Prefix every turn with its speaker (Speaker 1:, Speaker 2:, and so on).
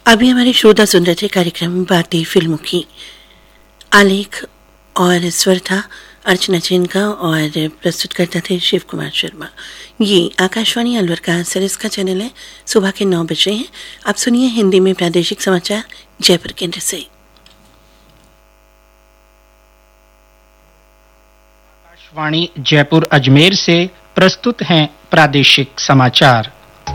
Speaker 1: अभी हमारे श्रोता सुन रहे थे कार्यक्रम बातें फिल्मों की। आलेख और स्वर था अर्चना जैन का और प्रस्तुत करता थे शिव कुमार शर्मा। ये आकाशवाणी अलवर का सरिस का चैनल है। सुबह के 9 बज रहे हैं। अब सुनिए हिंदी में प्रादेशिक समाचार जयपुर केंद्र से।
Speaker 2: आकाशवाणी जयपुर अजमेर से प्रस्तुत हैं प्रादेशिक समाचार।